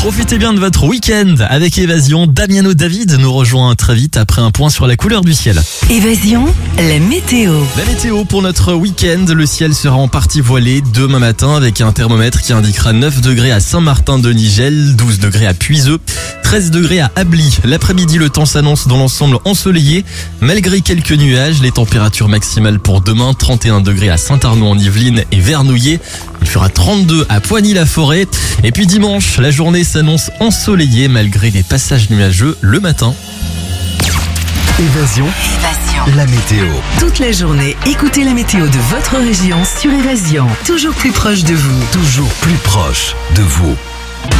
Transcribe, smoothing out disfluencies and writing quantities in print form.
Profitez bien de votre week-end avec Évasion. Damiano David nous rejoint très vite après un point sur la couleur du ciel. Évasion, la météo. La météo pour notre week-end, le ciel sera en partie voilé demain matin avec un thermomètre qui indiquera 9 degrés à Saint-Martin-de-Nigel, 12 degrés à Puiseux, 13 degrés à Ably. L'après-midi, le temps s'annonce dans l'ensemble ensoleillé. Malgré quelques nuages, les températures maximales pour demain, 31 degrés à Saint-Arnaud-en-Yvelines et Vernouillet. Il fera 32 à Poigny-la-Forêt. Et puis dimanche, la journée s'annonce ensoleillée malgré les passages nuageux le matin. Évasion, la météo. Toute la journée, écoutez la météo de votre région sur Évasion. Toujours plus proche de vous. Toujours plus proche de vous.